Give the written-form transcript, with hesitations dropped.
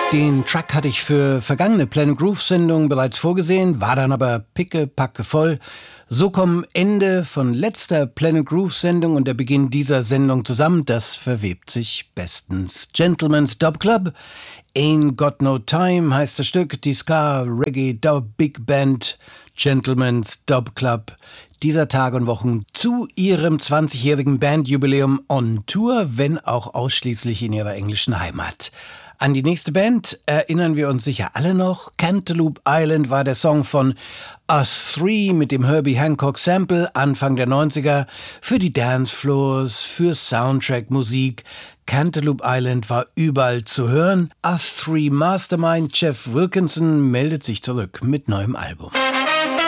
Den Track hatte ich für vergangene Planet Groove Sendungen bereits vorgesehen, war dann aber pickepacke voll. So kommen Ende von letzter Planet Groove Sendung und der Beginn dieser Sendung zusammen. Das verwebt sich bestens. Gentleman's Dub Club, Ain't Got No Time heißt das Stück, die Ska Reggae Dub Big Band Gentleman's Dub Club dieser Tage und Wochen zu ihrem 20-jährigen Bandjubiläum on Tour, wenn auch ausschließlich in ihrer englischen Heimat. An die nächste Band erinnern wir uns sicher alle noch. Cantaloupe Island war der Song von Us Three mit dem Herbie Hancock Sample Anfang der 90er für die Dancefloors, für Soundtrack-Musik. Cantaloupe Island war überall zu hören. Us Three Mastermind Jeff Wilkinson meldet sich zurück mit neuem Album.